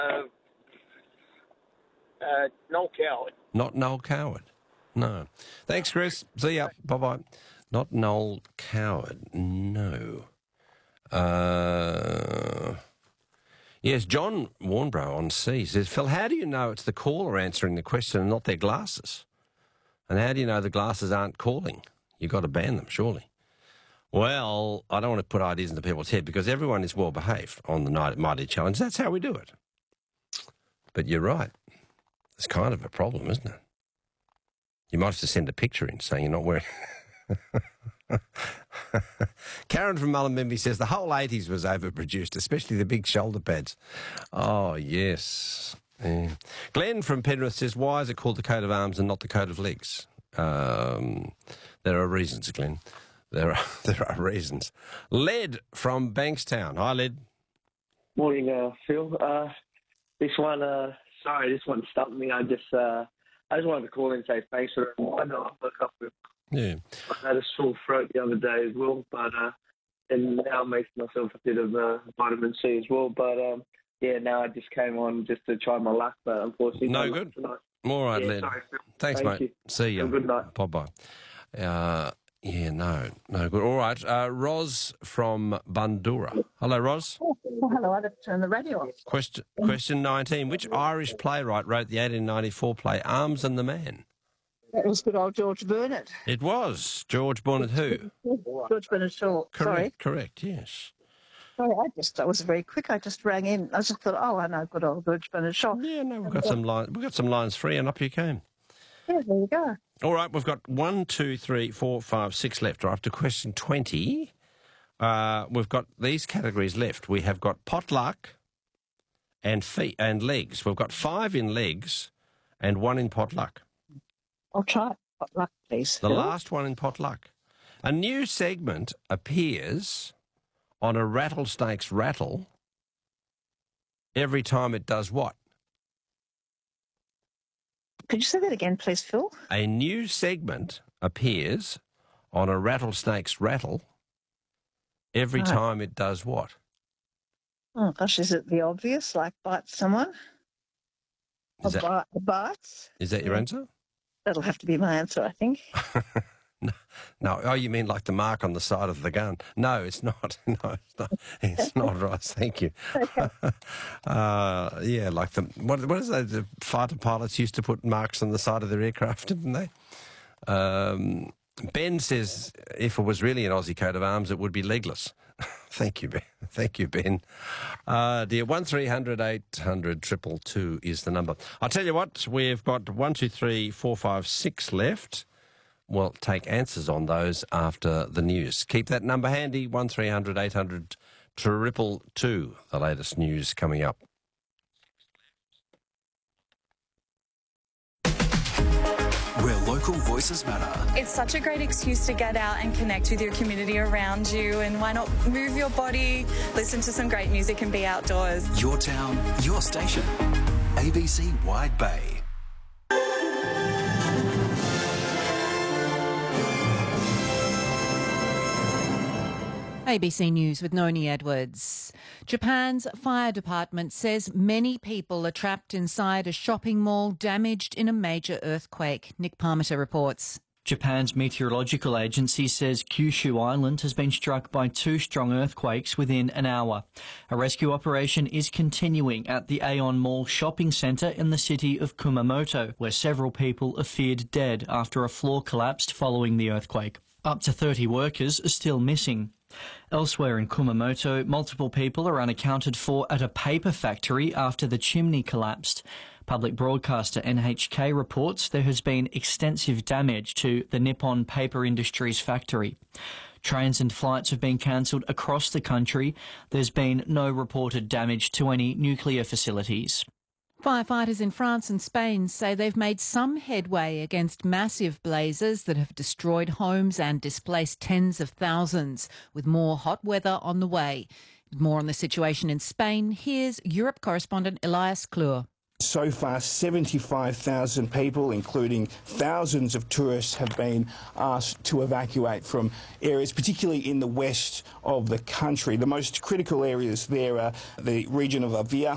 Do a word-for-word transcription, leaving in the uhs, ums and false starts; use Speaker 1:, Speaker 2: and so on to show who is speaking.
Speaker 1: Uh, uh, Noel Coward.
Speaker 2: Not Noel Coward. No. Thanks, Chris. See ya. Bye-bye. Not Noel Coward. No. Uh, yes, John Warnbrough on C says, Phil, how do you know it's the caller answering the question and not their glasses? And how do you know the glasses aren't calling? You've got to ban them, surely. Well, I don't want to put ideas into people's head because everyone is well behaved on the Night at Mighty Challenge. That's how we do it. But you're right. It's kind of a problem, isn't it? You might have to send a picture in saying you're not wearing... Karen from Mullumbimby says the whole eighties was overproduced, especially the big shoulder pads. Oh, yes. Yeah. Glenn from Penrith says, why is it called the coat of arms and not the coat of legs? Um, there are reasons, Glenn. There are there are reasons. Led from Bankstown. Hi, Led.
Speaker 3: Morning, uh, Phil. Uh, this one, uh, sorry, this one stumped me. I just, uh, I just wanted to call in and say thanks for the reminder. I woke up with,
Speaker 2: yeah.
Speaker 3: I had a sore throat the other day as well, but uh, and now I'm making myself a bit of uh, vitamin C as well. But um, yeah, now I just came on just to try my luck, but unfortunately,
Speaker 2: no good.
Speaker 3: Tonight.
Speaker 2: All right,
Speaker 3: yeah,
Speaker 2: Led.
Speaker 3: Sorry, Phil.
Speaker 2: Thanks,
Speaker 3: Thank
Speaker 2: mate.
Speaker 3: You.
Speaker 2: See you.
Speaker 3: Have a good night.
Speaker 2: Bye bye. Uh, Yeah, no, no good. All right, uh, Ros from Bundoora. Hello, Ros.
Speaker 4: Oh, well, hello, I had to turn the radio off.
Speaker 2: Question, question nineteen. Which Irish playwright wrote the eighteen ninety-four play Arms and the Man?
Speaker 4: That was good old George Bernard.
Speaker 2: It was. George Bernard who?
Speaker 4: George Bernard Shaw.
Speaker 2: Correct,
Speaker 4: Sorry.
Speaker 2: correct, yes.
Speaker 4: Sorry, I just, I was very quick. I just rang in. I just thought, oh, I know good old George Bernard Shaw.
Speaker 2: Yeah, no, we've got some lines. We've got some lines free, and up you came.
Speaker 4: Yeah, there you go.
Speaker 2: All right, we've got one, two, three, four, five, six left. We're up to question twenty. Uh, we've got these categories left. We have got potluck and feet and legs. We've got five in legs and one in potluck.
Speaker 4: I'll try potluck, please.
Speaker 2: The
Speaker 4: Phil.
Speaker 2: last one in potluck. A new segment appears on a rattlesnake's rattle every time it does what?
Speaker 4: Could you say that again, please, Phil?
Speaker 2: A new segment appears on a rattlesnake's rattle every
Speaker 4: Right.
Speaker 2: time it does what?
Speaker 4: Oh, gosh, is it the obvious, like bite someone?
Speaker 2: Is
Speaker 4: A
Speaker 2: that,
Speaker 4: bite, a bite?
Speaker 2: is that your answer?
Speaker 4: That'll have to be my answer, I think.
Speaker 2: No, no. Oh, you mean like the mark on the side of the gun? No, it's not. No, it's not. It's not right. Thank you. uh, yeah, like the what? What is that? The fighter pilots used to put marks on the side of their aircraft, didn't they? Um, Ben says if it was really an Aussie coat of arms, it would be legless. Thank you, Ben. Thank you, Ben. Uh, dear, one three hundred eight hundred triple two is the number. I'll tell you what. We've got one, two, three, four, five, six left. We'll take answers on those after the news. Keep that number handy, one three hundred eight hundred triple two, the latest news coming up.
Speaker 5: Where local voices matter.
Speaker 6: It's such a great excuse to get out and connect with your community around you, and why not move your body, listen to some great music and be outdoors.
Speaker 5: Your town, your station. A B C Wide Bay.
Speaker 7: A B C News with Noni Edwards. Japan's fire department says many people are trapped inside a shopping mall damaged in a major earthquake. Nick Parmiter reports.
Speaker 8: Japan's meteorological agency says Kyushu Island has been struck by two strong earthquakes within an hour. A rescue operation is continuing at the Aeon Mall shopping centre in the city of Kumamoto, where several people are feared dead after a floor collapsed following the earthquake. Up to thirty workers are still missing. Elsewhere in Kumamoto, multiple people are unaccounted for at a paper factory after the chimney collapsed. Public broadcaster N H K reports there has been extensive damage to the Nippon Paper Industries factory. Trains and flights have been cancelled across the country. There's been no reported damage to any nuclear facilities.
Speaker 7: Firefighters in France and Spain say they've made some headway against massive blazes that have destroyed homes and displaced tens of thousands, with more hot weather on the way. More on the situation in Spain, here's Europe correspondent Elias Klur.
Speaker 9: So far, seventy-five thousand people, including thousands of tourists, have been asked to evacuate from areas, particularly in the west of the country. The most critical areas there are the region of Avia,